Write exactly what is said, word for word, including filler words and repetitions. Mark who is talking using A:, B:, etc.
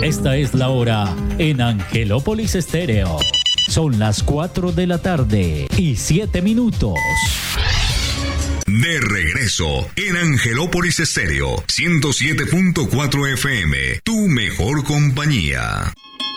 A: Esta es la hora en Angelópolis Estéreo. Son las cuatro de la tarde y siete minutos.
B: De regreso en Angelópolis Estéreo ciento siete punto cuatro F M, tu mejor compañía.